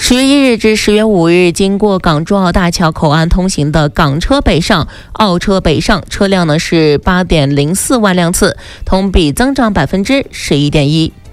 10月1日至10月5日，经过港珠澳大桥口岸通行的港车北上、澳车北上车辆呢是8.04万辆次，同比增长11.1%。